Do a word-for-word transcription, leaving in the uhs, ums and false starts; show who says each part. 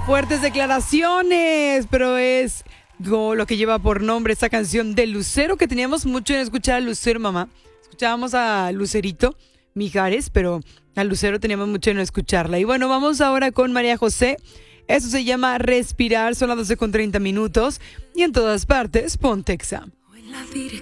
Speaker 1: Fuertes declaraciones, pero es go- lo que lleva por nombre esta canción de Lucero, que teníamos mucho en escuchar a Lucero, mamá. Escuchábamos a Lucerito Mijares, pero a Lucero teníamos mucho en no escucharla. Y bueno, vamos ahora con María José. Eso se llama Respirar, son las doce con treinta minutos. Y en todas partes, Pontexa.